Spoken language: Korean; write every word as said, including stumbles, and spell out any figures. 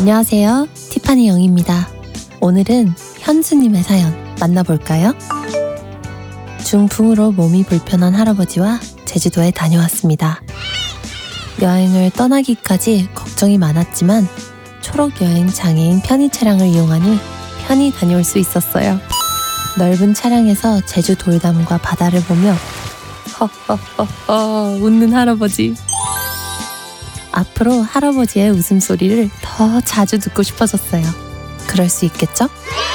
안녕하세요. 티파니 영입니다. 오늘은 현수님의 사연 만나볼까요? 중풍으로 몸이 불편한 할아버지와 제주도에 다녀왔습니다. 여행을 떠나기까지 걱정이 많았지만 초록여행 장애인 편의 차량을 이용하니 편히 다녀올 수 있었어요. 넓은 차량에서 제주 돌담과 바다를 보며 허허허허 웃는 할아버지. 앞으로 할아버지의 웃음소리를 더 자주 듣고 싶어졌어요. 그럴 수 있겠죠?